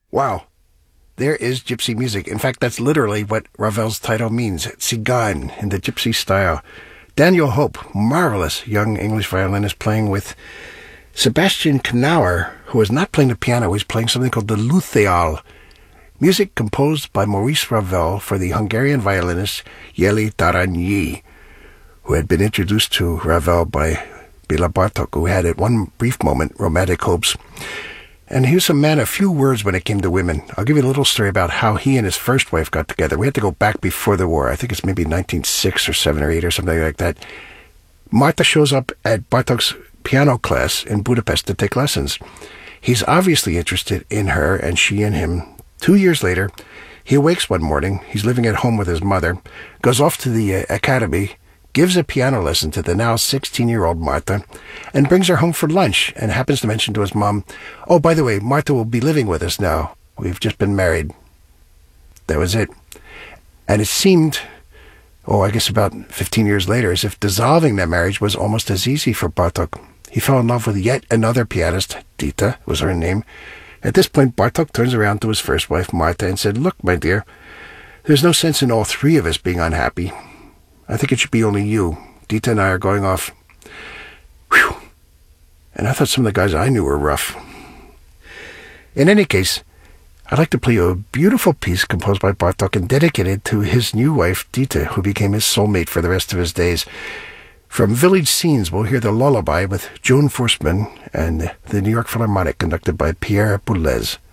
Wow. There is gypsy music. In fact, that's literally what Ravel's title means. Tzigane, in the gypsy style. Daniel Hope, marvelous young English violinist, playing with Sebastian Knauer, who is not playing the piano. He's playing something called the Lutheal. Music composed by Maurice Ravel for the Hungarian violinist Jeli Taranyi, who had been introduced to Ravel by Béla Bartók, who had at one brief moment romantic hopes. And he was a man of few words when it came to women. I'll give you a little story about how he and his first wife got together. We had to go back before the war. I think it's maybe 1906 or 7 or 8 or something like that. Martha shows up at Bartók's piano class in Budapest to take lessons. He's obviously interested in her, and she in him. 2 years later, he awakes one morning. He's living at home with his mother, goes off to the academy, gives a piano lesson to the now 16-year-old Martha, and brings her home for lunch, and happens to mention to his mom, "Oh, by the way, Martha will be living with us now. We've just been married." That was it. And it seemed, I guess about 15 years later, as if dissolving that marriage was almost as easy for Bartók. He fell in love with yet another pianist. Dita was her name. At this point, Bartók turns around to his first wife, Martha, and said, "Look, my dear, there's no sense in all three of us being unhappy. I think it should be only you. Dita and I are going off." Whew. And I thought some of the guys I knew were rough. In any case, I'd like to play you a beautiful piece composed by Bartók and dedicated to his new wife, Dita, who became his soulmate for the rest of his days. From Village Scenes, we'll hear the lullaby with Joan Forsman and the New York Philharmonic, conducted by Pierre Boulez.